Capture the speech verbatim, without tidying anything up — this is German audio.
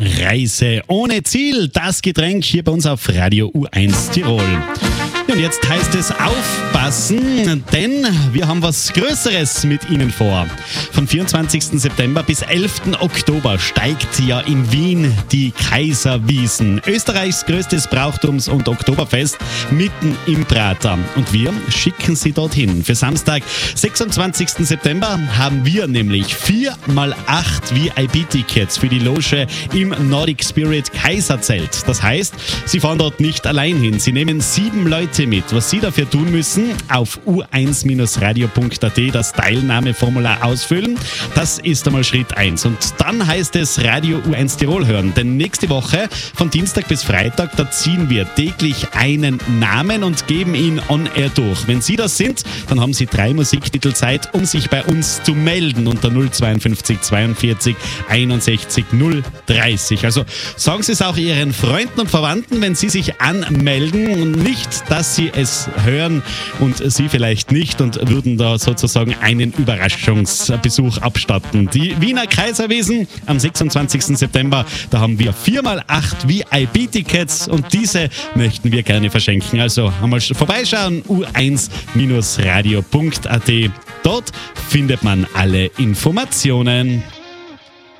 Reise ohne Ziel, das Getränk hier bei uns auf Radio U eins Tirol. Und jetzt heißt es aufpassen, denn wir haben was Größeres mit Ihnen vor. Vom vierundzwanzigsten September bis elften Oktober steigt ja in Wien die Kaiserwiesen, Österreichs größtes Brauchtums- und Oktoberfest mitten im Prater. Und wir schicken Sie dorthin. Für Samstag, sechsundzwanzigsten September, haben wir nämlich vier mal acht V I P-Tickets für die Loge im Nordic Spirit Kaiserzelt. Das heißt, Sie fahren dort nicht allein hin. Sie nehmen sieben Leute mit. Was Sie dafür tun müssen, auf u eins radio punkt a t das Teilnahmeformular ausfüllen. Das ist einmal Schritt eins. Und dann heißt es Radio U eins Tirol hören. Denn nächste Woche, von Dienstag bis Freitag, da ziehen wir täglich einen Namen und geben ihn on air durch. Wenn Sie das sind, dann haben Sie drei Musiktitel Zeit, um sich bei uns zu melden unter null zweiundfünfzig zweiundvierzig einundsechzig null dreißig. Also sagen Sie es auch Ihren Freunden und Verwandten, wenn Sie sich anmelden, und nicht, dass Sie es hören und Sie vielleicht nicht, und würden da sozusagen einen Überraschungsbesuch abstatten. Die Wiener Kaiserwiesen am sechsundzwanzigsten September, da haben wir vier mal acht V I P-Tickets und diese möchten wir gerne verschenken. Also einmal vorbeischauen, u eins radio punkt a t. Dort findet man alle Informationen.